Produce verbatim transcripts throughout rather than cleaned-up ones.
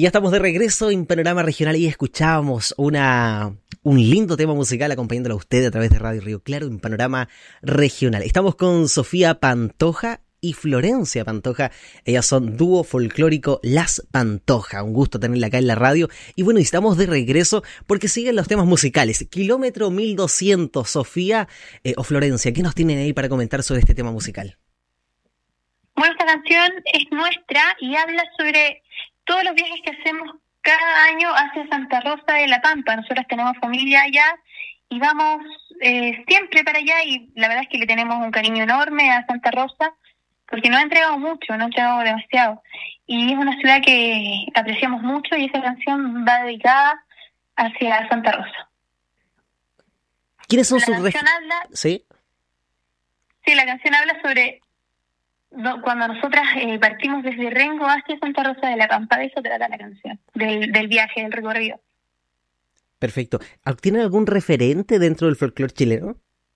Y ya estamos de regreso en Panorama Regional y escuchábamos una, un lindo tema musical acompañándolo a usted a través de Radio Río Claro en Panorama Regional. Estamos con Sofía Pantoja y Florencia Pantoja. Ellas son dúo folclórico Las Pantoja. Un gusto tenerla acá en la radio. Y bueno, estamos de regreso porque siguen los temas musicales. Kilómetro mil doscientos, Sofía eh, o Florencia, ¿qué nos tienen ahí para comentar sobre este tema musical? Bueno, esta canción es nuestra y habla sobre todos los viajes que hacemos cada año hacia Santa Rosa de la Pampa. Nosotros tenemos familia allá y vamos eh, siempre para allá, y la verdad es que le tenemos un cariño enorme a Santa Rosa porque nos ha entregado mucho, nos ha entregado demasiado, y es una ciudad que apreciamos mucho, y esa canción va dedicada hacia Santa Rosa. ¿Quiénes son la sus canción ref... habla, ¿Sí? Sí, la canción habla sobre no, cuando nosotras eh, partimos desde Rengo hacia Santa Rosa de la Pampa. De eso trata la canción, del, del viaje, del recorrido. Perfecto. ¿Tienen algún referente dentro del folclore chileno?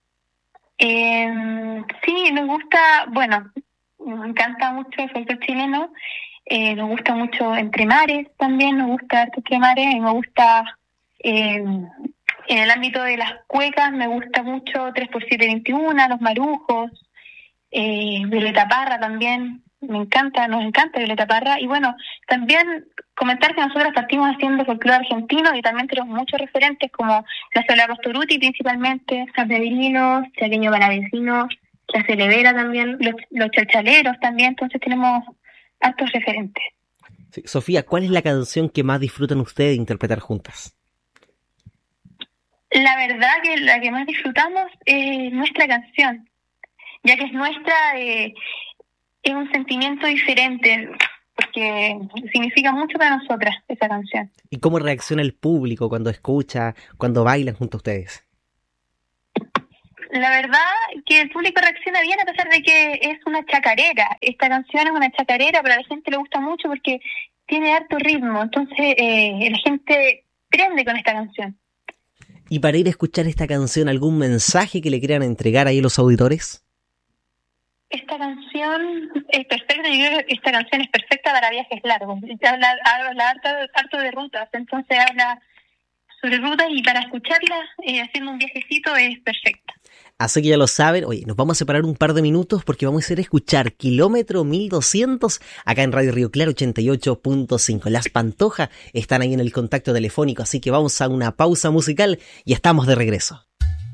Eh, sí, nos gusta, bueno, nos encanta mucho el folclore chileno, eh, nos gusta mucho Entre Mares también, nos gusta harto Entre Mares, y me gusta, eh, en el ámbito de las cuecas, me gusta mucho tres por siete veintiuno, Los Marujos, eh, Violeta Parra también, me encanta, nos encanta Violeta Parra. Y bueno, también comentar que nosotros partimos haciendo folclore argentino y también tenemos muchos referentes como la Soledad Pastoruti principalmente, San Pedrino, Chaqueño Palavecino, la Celebera también, los, los Chalchaleros también, entonces tenemos hartos referentes. Sí. Sofía, ¿cuál es la canción que más disfrutan ustedes de interpretar juntas? La verdad que la que más disfrutamos es nuestra canción, ya que es nuestra, eh, es un sentimiento diferente, porque significa mucho para nosotras esa canción. ¿Y cómo reacciona el público cuando escucha, cuando bailan junto a ustedes? La verdad que el público reacciona bien, a pesar de que es una chacarera. Esta canción es una chacarera, pero a la gente le gusta mucho porque tiene harto ritmo, entonces eh, la gente prende con esta canción. Y para ir a escuchar esta canción, ¿algún mensaje que le quieran entregar ahí a los auditores? Esta canción es perfecta, yo creo que esta canción es perfecta para viajes largos. Habla, habla harto, harto de rutas, entonces habla sobre rutas, y para escucharla eh, haciendo un viajecito es perfecta. Así que ya lo saben, oye, nos vamos a separar un par de minutos porque vamos a ir a escuchar Kilómetro mil doscientos acá en Radio Río Claro ochenta y ocho punto cinco. Las Pantoja están ahí en el contacto telefónico, así que vamos a una pausa musical y estamos de regreso.